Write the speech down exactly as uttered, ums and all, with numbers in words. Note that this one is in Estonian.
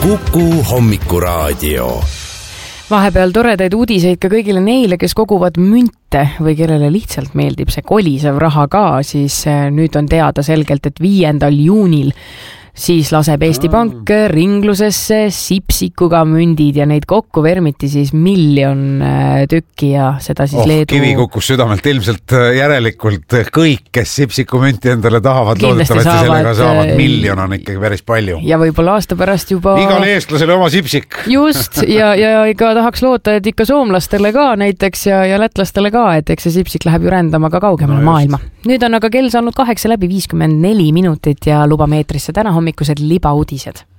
Kuku hommikuraadio. Vahepeal toredaid uudiseid ka kõigile neile, kes koguvad münte või kellele lihtsalt meeldib see kolisev raha ka, siis nüüd on teada selgelt, et viiendal juunil siis laseb Eesti Pank ringlusesse sipsikuga mündid ja neid kokku vermiti siis miljon tükki ja seda siis oh, Leedu... Kivi kukkus südamelt ilmselt järelikult kõik, kes sipsikumünti endale tahavad, loodetavasti saavad, sellega saavad miljon on ikkagi päris palju. Ja võib-olla aasta pärast juba... Igale eestlasele oma sipsik. Just, ja, ja ikka tahaks loota, et ikka soomlastele ka näiteks ja, ja lätlastele ka, et eks see sipsik läheb ju rändama ka kaugemale no maailma. Nüüd on aga kell saanud kaheksa läbi viiskümmend neli minutit ja luba meetrisse täna hommikused libauudised.